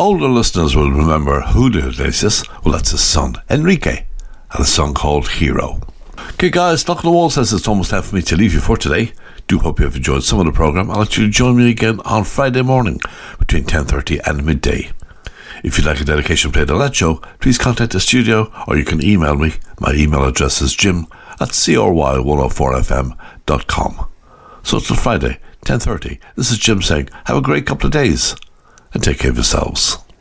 Older listeners will remember Julio Iglesias. Well, that's his son, Enrique, and a song called Hero. Okay, guys, Knock on the Wall says it's almost time for me to leave you for today. Do hope you have enjoyed some of the programme. I'll let you join me again on Friday morning between 10:30 and midday. If you'd like a dedication played on that show, please contact the studio or you can email me. My email address is jim@cry104fm.com. So till Friday, 10:30, this is Jim saying have a great couple of days and take care of yourselves.